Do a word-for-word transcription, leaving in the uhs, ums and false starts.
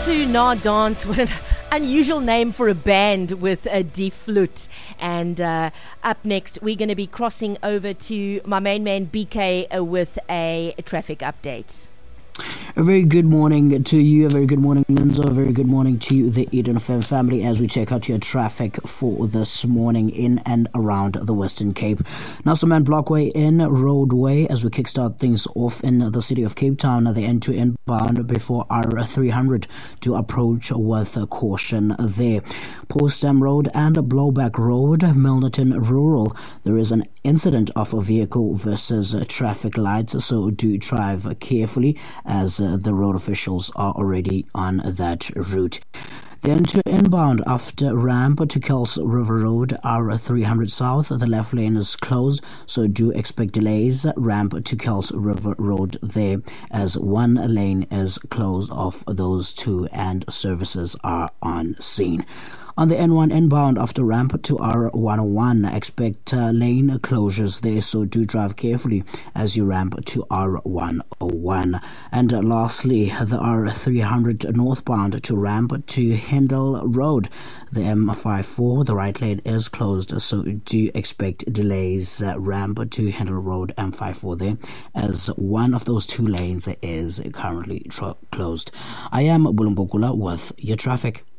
to Na Dance. What an unusual name for a band with a deep flute. And uh, up next, we're going to be crossing over to my main man B K uh, with a traffic update. A very good morning to you, a very good morning, Linzo, a very good morning to the Eden F M family as we check out your traffic for this morning in and around the Western Cape. Nelson Mandela Blockway in Roadway as we kickstart things off in the city of Cape Town, the end to end bound before R three hundred to approach with caution there. Postham Road and Blowback Road, Milnerton Rural, there is an incident of a vehicle versus traffic lights, so do drive carefully as uh, the road officials are already on that route. Then to inbound after ramp to Kells River Road, R three hundred South, the left lane is closed, so do expect delays. Ramp to Kells River Road there as one lane is closed off those two and services are on scene. On the N one inbound after ramp to R one oh one, expect uh, lane closures there, so do drive carefully as you ramp to R one oh one. And uh, lastly, the R three hundred northbound to ramp to Hindle Road, the M fifty-four, the right lane is closed, so do expect delays. Uh, ramp to Hindle Road, M fifty-four there, as one of those two lanes is currently tro- closed. I am Bulumbokula with your traffic.